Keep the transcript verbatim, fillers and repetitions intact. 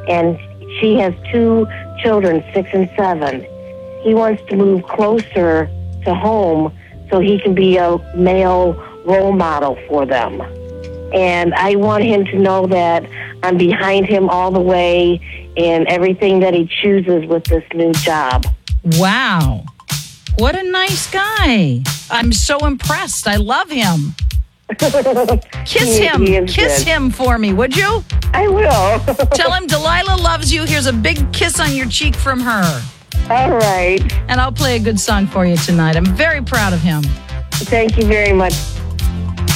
and she has two children, six and seven. He wants to move closer to home so he can be a male role model for them. And I want him to know that I'm behind him all the way in everything that he chooses with this new job. Wow. What a nice guy. I'm so impressed. I love him. Kiss He- him. he is Kiss good. him for me, would you? I will. Tell him Delilah loves you. Here's a big kiss on your cheek from her. All right. And I'll play a good song for you tonight. I'm very proud of him. Thank you very much.